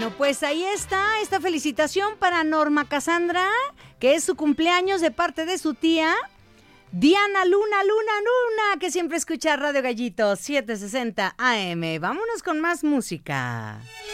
Bueno, pues ahí está esta felicitación para Norma Cassandra, que es su cumpleaños de parte de su tía Diana Luna, que siempre escucha Radio Gallito 760 AM. Vámonos con más música.